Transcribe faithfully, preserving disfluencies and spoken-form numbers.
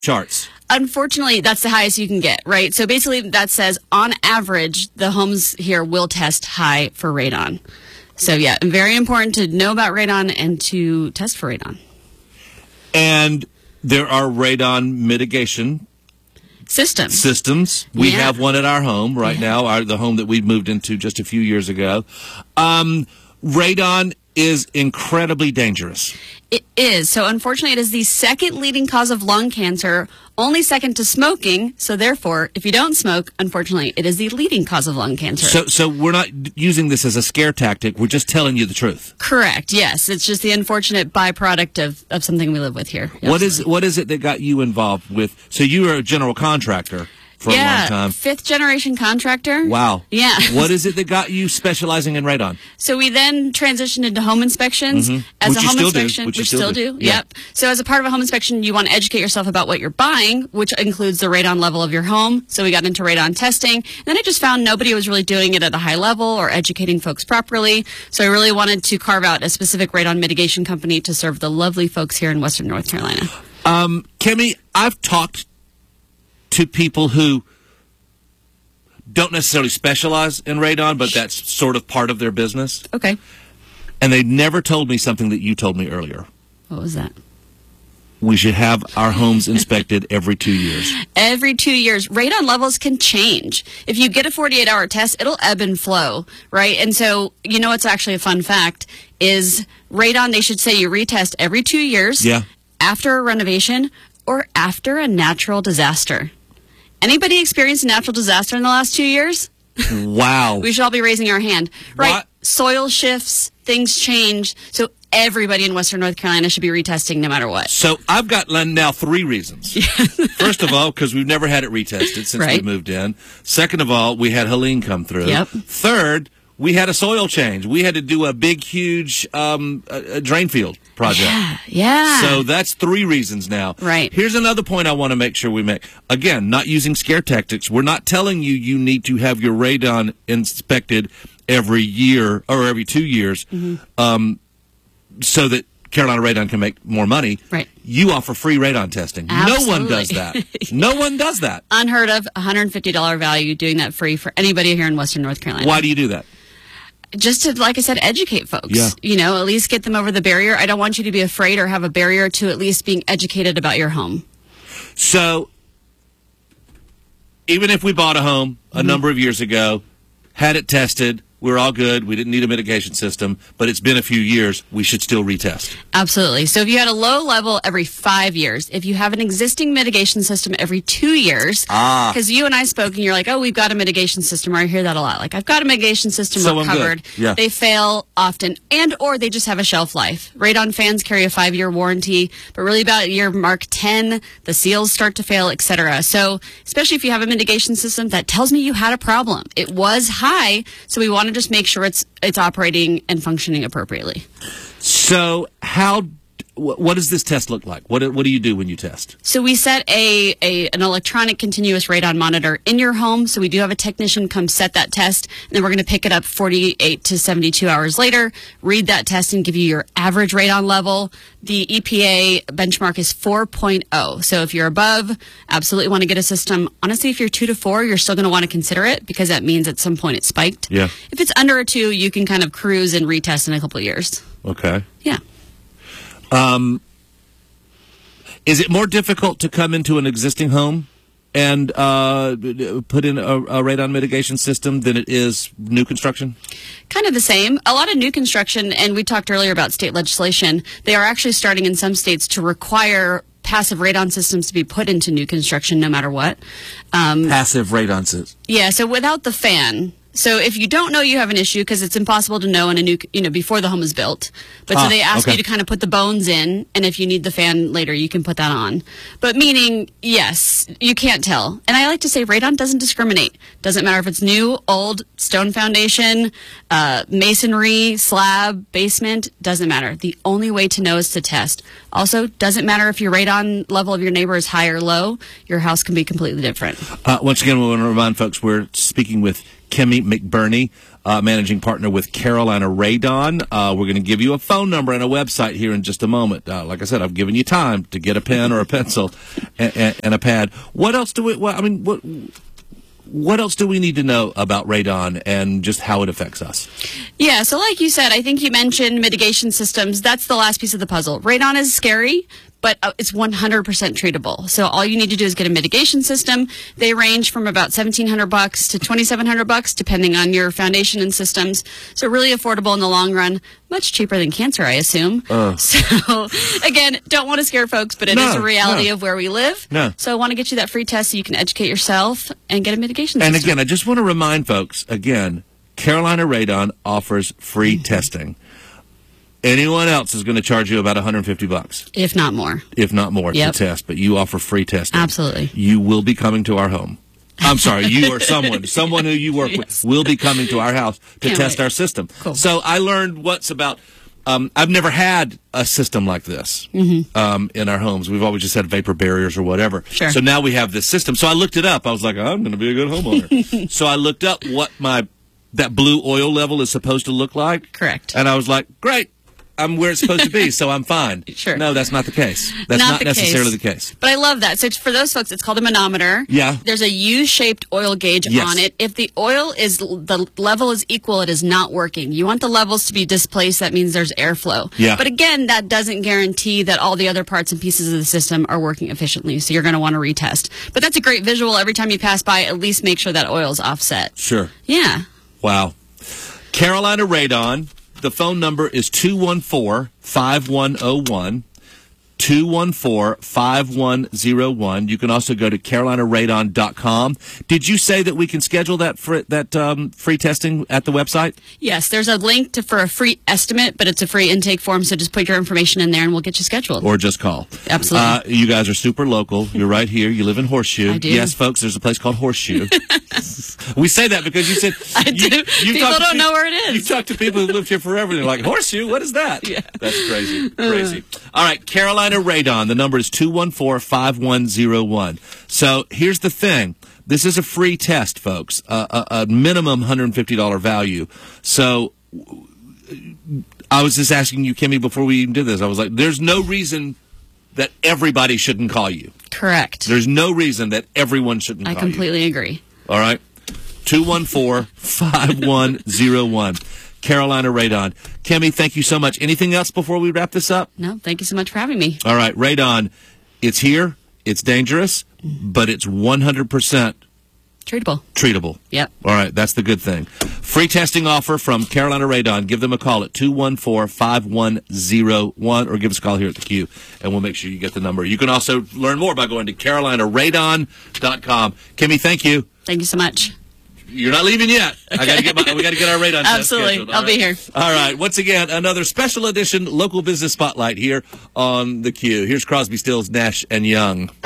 charts. Unfortunately, that's the highest you can get, right? So basically that says, on average, the homes here will test high for radon. So yeah, very important to know about radon and to test for radon. And there are radon mitigation Systems. Systems. We Yeah. have one at our home right Yeah. now, our, the home that we moved into just a few years ago. Um, radon is incredibly dangerous. It is. So unfortunately, it is the second leading cause of lung cancer, only second to smoking. So therefore, if you don't smoke, unfortunately, it is the leading cause of lung cancer. So, so we're not using this as a scare tactic. We're just telling you the truth. Correct. Yes. It's just the unfortunate byproduct of, of something we live with here. What is, what is it that got you involved with? So you were a general contractor for yeah, a long time. Fifth generation contractor. Wow. Yeah. What is it that got you specializing in radon? So we then transitioned into home inspections. Mm-hmm. As Which a you home still do. inspection, Which you we still still do. do. Yeah. Yep. So as a part of a home inspection, you want to educate yourself about what you're buying, which includes the radon level of your home. So we got into radon testing. And then I just found nobody was really doing it at a high level or educating folks properly. So I really wanted to carve out a specific radon mitigation company to serve the lovely folks here in Western North Carolina. Um, Kimmy, I've talked to people who don't necessarily specialize in radon, but that's sort of part of their business. Okay. And they never told me something that you told me earlier. What was that? We should have our homes inspected every two years. Every two years, radon levels can change. If you get a forty-eight hour test, it'll ebb and flow, right? And so, you know what's actually a fun fact is radon, they should say you retest every two years, Yeah. after a renovation, or after a natural disaster. Anybody experienced a natural disaster in the last two years? Wow. We should all be raising our hand, right? What? Soil shifts, things change, so everybody in Western North Carolina should be retesting no matter what. So I've got now three reasons. First of all, because we've never had it retested since Right. we moved in. Second of all, we had Helene come through. Yep. Third, we had a soil change. We had to do a big, huge um, a, a drain field project. Yeah, yeah. So that's three reasons now. Right. Here's another point I want to make sure we make. Again, not using scare tactics. We're not telling you you need to have your radon inspected every year or every two years Mm-hmm. um, so that Carolina Radon can make more money. Right. You offer free radon testing. Absolutely. No one does that. No one does that. Unheard of, one hundred fifty dollars value doing that free for anybody here in Western North Carolina. Why do you do that? Just to, like I said, educate folks. Yeah. You know, at least get them over the barrier. I don't want you to be afraid or have a barrier to at least being educated about your home. So, even if we bought a home a Mm-hmm. number of years ago, had it tested, we were all good, we didn't need a mitigation system, but it's been a few years, we should still retest. Absolutely. So if you had a low level every five years, if you have an existing mitigation system every two years, Ah. because you and I spoke and you're like, oh, we've got a mitigation system, or I hear that a lot. Like, I've got a mitigation system, So we're I'm good. covered. Yeah. They fail often, and or they just have a shelf life. Radon fans carry a five-year warranty, but really about year mark ten, the seals start to fail, et cetera. So especially if you have a mitigation system, that tells me you had a problem. It was high, so we want to just make sure it's it's operating and functioning appropriately. So, how, wh- what does this test look like? What, do- what do you do when you test? So we set a, a an electronic continuous radon monitor in your home. So we do have a technician come set that test, and then we're going to pick it up forty-eight to seventy-two hours later, read that test, and give you your average radon level. The E P A benchmark is four point oh. So if you're above, absolutely want to get a system. Honestly, if you're two to four, you're still going to want to consider it because that means at some point it spiked. Yeah. If it's under a two, you can kind of cruise and retest in a couple of years. Okay. Yeah. Is it more difficult to come into an existing home and uh, put in a, a radon mitigation system than it is new construction? Kind of the same. A lot of new construction, and we talked earlier about state legislation, they are actually starting in some states to require passive radon systems to be put into new construction no matter what. Um, Passive radon systems. yeah, so without the fan. So if you don't know you have an issue, because it's impossible to know in a new, you know, before the home is built. But Ah, so they ask okay. you to kind of put the bones in, and if you need the fan later, you can put that on. But meaning, yes, you can't tell. And I like to say radon doesn't discriminate. Doesn't matter if it's new, old, stone foundation, uh, masonry, slab, basement, doesn't matter. The only way to know is to test. Also, doesn't matter if your radon level of your neighbor is high or low, your house can be completely different. Uh, once again, we want to remind folks we're speaking with Kimmy McBurney, uh, managing partner with Carolina Radon. Uh, we're going to give you a phone number and a website here in just a moment. Uh, like I said, I've given you time to get a pen or a pencil and, and, and a pad. What else do we? Well, I mean, what? What else do we need to know about radon and just how it affects us? Yeah, so like you said, I think you mentioned mitigation systems. That's the last piece of the puzzle. Radon is scary, but uh, it's one hundred percent treatable. So all you need to do is get a mitigation system. They range from about seventeen hundred bucks to twenty-seven hundred bucks, depending on your foundation and systems. So really affordable in the long run. Much cheaper than cancer, I assume. Uh. So again, don't want to scare folks, but it no, is a reality no. of where we live. No. So I want to get you that free test so you can educate yourself and get a mitigation and system. And again, I just want to remind folks, again, Carolina Radon offers free mm-hmm. testing. Anyone else is going to charge you about one hundred fifty bucks. If not more. If not more yep. to test, but you offer free testing. Absolutely. You will be coming to our home. I'm sorry, you or someone, someone who you work yes. with will be coming to our house to Can't test wait. our system. Cool. So I learned what's about, um, I've never had a system like this mm-hmm. um, in our homes. We've always just had vapor barriers or whatever. Sure. So now we have this system. So I looked it up. I was like, I'm going to be a good homeowner. So I looked up what my, that blue oil level is supposed to look like. Correct. And I was like, great. I'm where it's supposed to be, so I'm fine. Sure. No, that's not the case. That's not, not the necessarily case. the case. But I love that. So it's, for those folks, it's called a manometer. Yeah. There's a U-shaped oil gauge yes. on it. If the oil is, the level is equal, it is not working. You want the levels to be displaced. That means there's airflow. Yeah. But again, that doesn't guarantee that all the other parts and pieces of the system are working efficiently. So you're going to want to retest. But that's a great visual. Every time you pass by, at least make sure that oil's offset. Sure. Yeah. Wow. Carolina Radon. The phone number is two one four, five one zero one, two one four, five one zero one. You can also go to carolina radon dot com. Did you say that we can schedule that for that um, free testing at the website? Yes, there's a link to for a free estimate, but it's a free intake form, so just put your information in there and we'll get you scheduled. Or just call. Absolutely. Uh, you guys are super local. You're right here. You live in Horseshoe. I do. Yes, folks, there's a place called Horseshoe. We say that because you said... I do. You, people don't know where it is. You talk to people who lived here forever, and they're like, Horseshoe? What is that? Yeah. That's crazy. Crazy. All right, Carolina Radon. The number is two one four, five one zero one. So here's the thing. This is a free test, folks. Uh, a, a minimum one hundred fifty dollars value. So I was just asking you, Kimmy, before we even did this. I was like, there's no reason that everybody shouldn't call you. Correct. There's no reason that everyone shouldn't I call you. I completely agree. All right. two one four, five one zero one. Carolina Radon. Kimmy, thank you so much. Anything else before we wrap this up? No, thank you so much for having me. All right, Radon. It's here. It's dangerous, but it's one hundred percent treatable. Treatable. Yep. All right, that's the good thing. Free testing offer from Carolina Radon. Give them a call at two one four, five one zero one or give us a call here at the Q, and we'll make sure you get the number. You can also learn more by going to carolina radon dot com. Kimmy, thank you. Thank you so much. You're not leaving yet. I got to get my, we got to get our radon test Absolutely. scheduled. I'll right? be here. All right. Once again, another special edition local business spotlight here on the Q. Here's Crosby, Stills, Nash and Young.